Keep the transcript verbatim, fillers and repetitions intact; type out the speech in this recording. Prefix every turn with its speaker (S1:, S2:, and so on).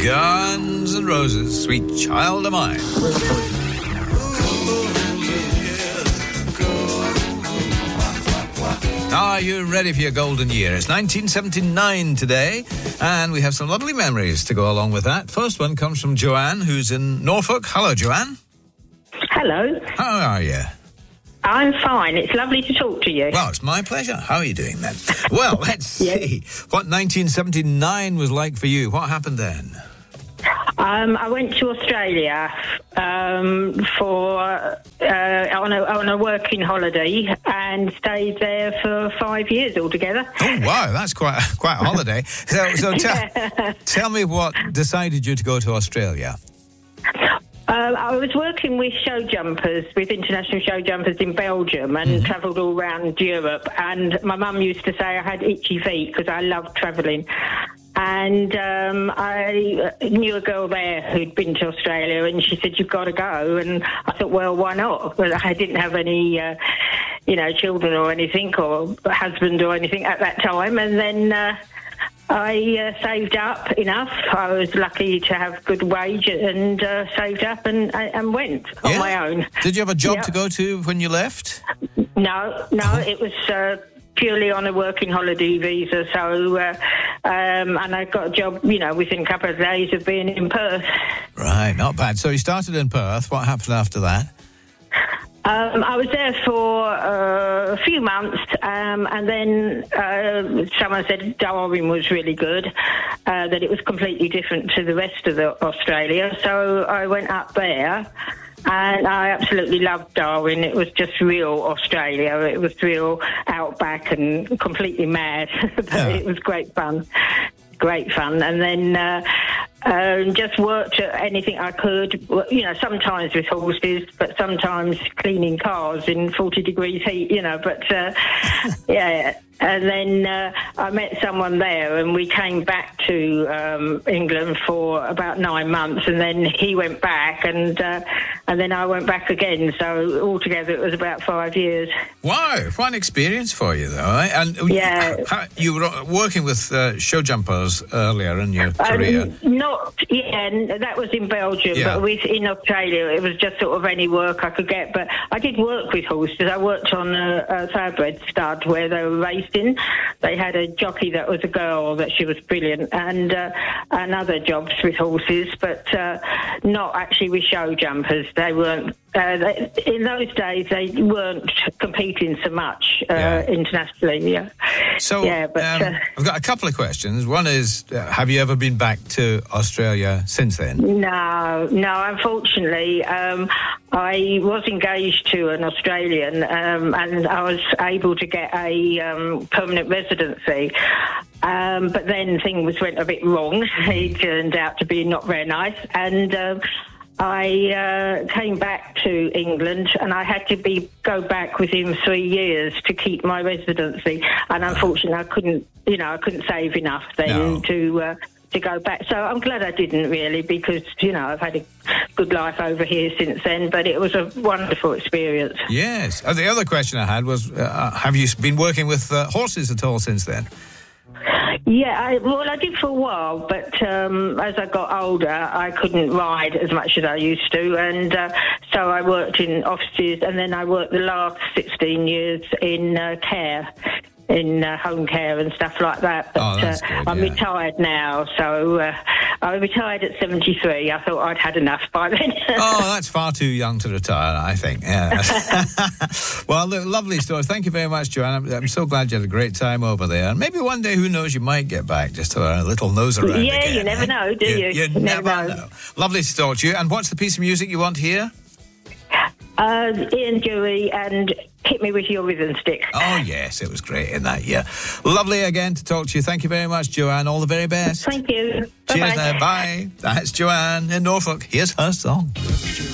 S1: Guns N' Roses, Sweet Child of Mine. Are you ready for your golden year? It's nineteen seventy-nine today, and we have some lovely memories to go along with that. First one comes from Joanne, who's in Norfolk. Hello, Joanne.
S2: Hello.
S1: How are you?
S2: I'm fine. It's lovely to talk to you.
S1: Well, it's my pleasure. How are you doing then? Well, let's
S2: Yes.
S1: see what nineteen seventy-nine was like for you. What happened then?
S2: Um, I went to Australia um, for uh, on, a, on a working holiday and stayed there for five years altogether.
S1: Oh, wow, that's quite quite a holiday. So, so tell, tell me what decided you to go to Australia.
S2: Uh, I was working with show jumpers, with international show jumpers in Belgium, and mm-hmm. travelled all around Europe. And my mum used to say I had itchy feet because I loved travelling. And um, I knew a girl there who'd been to Australia, and she said, "You've got to go." And I thought, well, why not? Well, I didn't have any, uh, you know, children or anything, or a husband or anything at that time. And then uh, I uh, saved up enough. I was lucky to have good wage and uh, saved up and, and went
S1: yeah.
S2: on my own.
S1: Did you have a job
S2: yep.
S1: to go to when you left?
S2: No, no, it was... Uh, purely on a working holiday visa, so uh, um, and I got a job, you know, within a couple of days of being in Perth.
S1: Right, not bad. So you started in Perth. What happened after that?
S2: Um, I was there for uh, a few months, um, and then uh, someone said Darwin was really good, uh, that it was completely different to the rest of the Australia. So I went up there. And I absolutely loved Darwin. It was just real Australia. It was real outback and completely mad. But yeah. It was great fun. Great fun. And then uh, uh, just worked at anything I could, you know, sometimes with horses, but sometimes cleaning cars in forty degrees heat, you know. But, uh, yeah. And then uh, I met someone there, and we came back to um, England for about nine months, and then he went back, and uh, and then I went back again. So altogether, it was about five years.
S1: Wow, what an experience for you, though. Eh? And
S2: yeah,
S1: you were working with uh, show jumpers earlier in your career.
S2: Um, not, yeah, that was in Belgium,
S1: yeah.
S2: but with in Australia, it was just sort of any work I could get. But I did work with horses. I worked on a, a thoroughbred stud where they were racing. They had a jockey that was a girl, that she was brilliant, and uh, and other jobs with horses, but uh, not actually with show jumpers. They weren't. Uh, they, in those days, they weren't competing so much uh, yeah. internationally. Yeah.
S1: So
S2: yeah, but,
S1: um,
S2: uh,
S1: I've got a couple of questions. One is, uh, have you ever been back to Australia since then?
S2: No, no. Unfortunately, um, I was engaged to an Australian, um, and I was able to get a um, permanent residency. Um, but then things went a bit wrong. He turned out to be not very nice, and uh, I uh, came back to England, and I had to be go back within three years to keep my residency. And unfortunately, I couldn't, you know, I couldn't save enough then
S1: no.
S2: to. Uh, to go back. So I'm glad I didn't really, because, you know, I've had a good life over here since then, but it was a wonderful experience.
S1: Yes. Uh, the other question I had was, uh, have you been working with uh, horses at all since then?
S2: Yeah, I, well, I did for a while, but um, as I got older, I couldn't ride as much as I used to, and uh, so I worked in offices, and then I worked the last sixteen years in uh, care. in uh, home care and stuff like that. But
S1: oh, that's
S2: uh,
S1: good,
S2: I'm
S1: yeah.
S2: retired now, so uh, I retired at seventy-three. I thought I'd had enough by then.
S1: Oh, that's far too young to retire, I think. Yeah. Well, look, lovely story. Thank you very much, Joanne. I'm, I'm so glad you had a great time over there. And maybe one day, who knows, you might get back just to a little nose around
S2: yeah,
S1: again.
S2: you never
S1: eh?
S2: know, do you?
S1: You, you
S2: never,
S1: never
S2: know.
S1: know. Lovely to talk to you. And what's the piece of music you want to hear?
S2: Uh, Ian Dury and Hit Me With Your Rhythm Stick.
S1: Oh, yes, it was great in that, yeah. Lovely again to talk to you. Thank you very much, Joanne. All the very best.
S2: Thank you.
S1: Cheers
S2: Bye-bye.
S1: now. Bye. That's Joanne in Norfolk. Here's her song.